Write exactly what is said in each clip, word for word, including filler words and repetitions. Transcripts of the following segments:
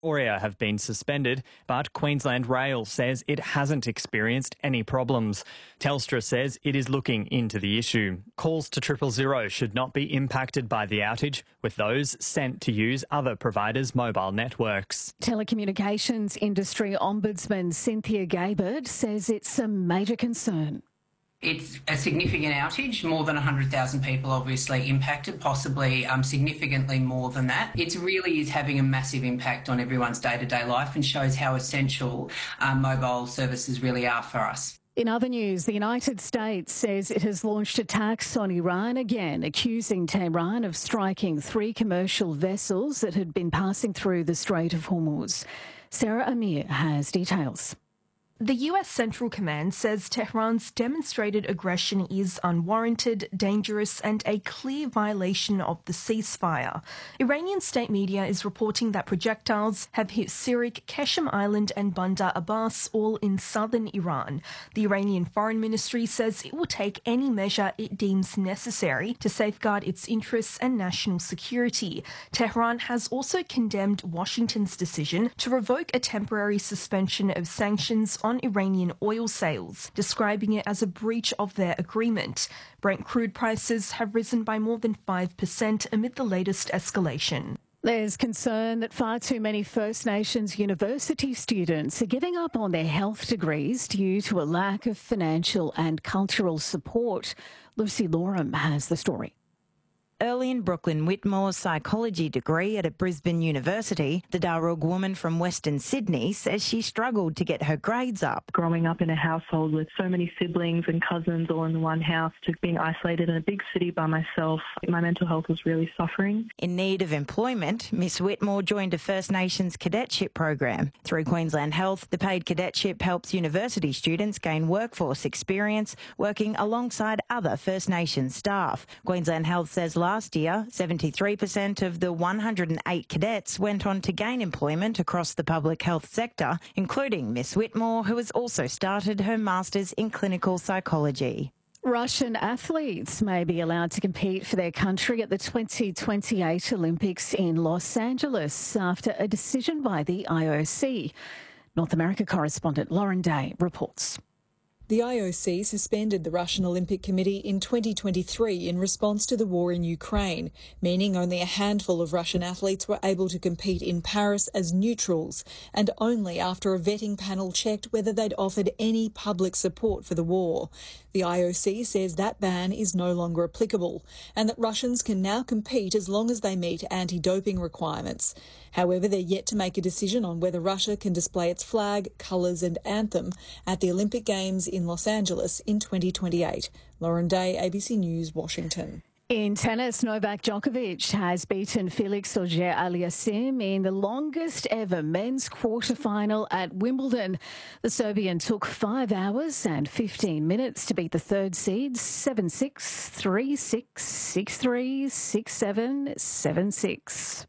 Victoria have been suspended, but Queensland Rail says it hasn't experienced any problems. Telstra says it is looking into the issue. Calls to triple zero should not be impacted by the outage, with those sent to use other providers' mobile networks. Telecommunications Industry Ombudsman Cynthia Gabert says it's a major concern. It's a significant outage, more than one hundred thousand people obviously impacted, possibly um, significantly more than that. It really is having a massive impact on everyone's day-to-day life and shows how essential um, mobile services really are for us. In other news, the United States says it has launched attacks on Iran again, accusing Tehran of striking three commercial vessels that had been passing through the Strait of Hormuz. Sarah Amir has details. The U S Central Command says Tehran's demonstrated aggression is unwarranted, dangerous and a clear violation of the ceasefire. Iranian state media is reporting that projectiles have hit Sirik, Keshem Island and Bandar Abbas, all in southern Iran. The Iranian Foreign Ministry says it will take any measure it deems necessary to safeguard its interests and national security. Tehran has also condemned Washington's decision to revoke a temporary suspension of sanctions on Iranian oil sales, describing it as a breach of their agreement. Brent crude prices have risen by more than five percent amid the latest escalation. There's concern that far too many First Nations university students are giving up on their health degrees due to a lack of financial and cultural support. Lucy Loram has the story. Early in Brooklyn Whitmore's psychology degree at a Brisbane University, the Darug woman from Western Sydney says she struggled to get her grades up. Growing up in a household with so many siblings and cousins all in one house, to being isolated in a big city by myself, my mental health was really suffering. In need of employment, Miss Whitmore joined a First Nations cadetship program. Through Queensland Health, the paid cadetship helps university students gain workforce experience working alongside other First Nations staff. Queensland Health says last Last year, seventy-three percent of the one hundred eight cadets went on to gain employment across the public health sector, including Miss Whitmore, who has also started her Masters in Clinical Psychology. Russian athletes may be allowed to compete for their country at the twenty twenty-eight Olympics in Los Angeles after a decision by the I O C. North America correspondent Lauren Day reports. The I O C suspended the Russian Olympic Committee in twenty twenty-three in response to the war in Ukraine, meaning only a handful of Russian athletes were able to compete in Paris as neutrals, and only after a vetting panel checked whether they'd offered any public support for the war. The I O C says that ban is no longer applicable, and that Russians can now compete as long as they meet anti-doping requirements. However, they're yet to make a decision on whether Russia can display its flag, colours and anthem at the Olympic Games in Los Angeles in twenty twenty-eight. Lauren Day, A B C News, Washington. In tennis, Novak Djokovic has beaten Felix Auger-Aliassime in the longest ever men's quarterfinal at Wimbledon. The Serbian took five hours and fifteen minutes to beat the third seed seven six, three six, six three, six seven, seven six.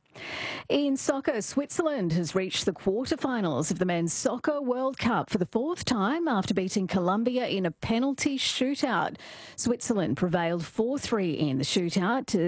In soccer, Switzerland has reached the quarterfinals of the Men's Soccer World Cup for the fourth time after beating Colombia in a penalty shootout. Switzerland prevailed four three in the shootout to